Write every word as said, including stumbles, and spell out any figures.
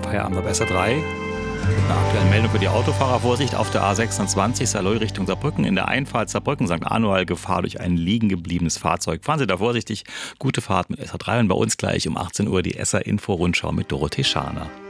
Feierabend auf S R drei. Eine aktuelle Meldung für die Autofahrer. Vorsicht auf der A sechsundzwanzig, Saarlouis Richtung Saarbrücken. In der Einfahrt Saarbrücken, Sankt Anual, Gefahr durch ein liegen gebliebenes Fahrzeug. Fahren Sie da vorsichtig. Gute Fahrt mit S R drei und bei uns gleich um achtzehn Uhr die S R Info Rundschau mit Dorothee Scharner.